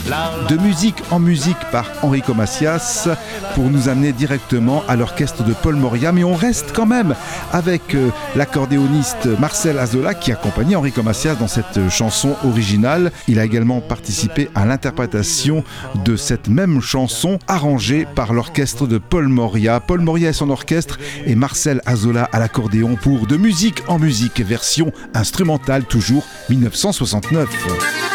De musique en musique par Enrico Macias pour nous amener directement à l'orchestre de Paul Moria. Mais on reste quand même avec l'accordéoniste Marcel Azola qui accompagnait Enrico Macias dans cette chanson originale. Il a également participé à l'interprétation de cette même chanson arrangée par l'orchestre de Paul Moria. Paul Moria et son orchestre et Marcel Azola à l'accordéon pour De musique en musique, version instrumentale toujours 1969.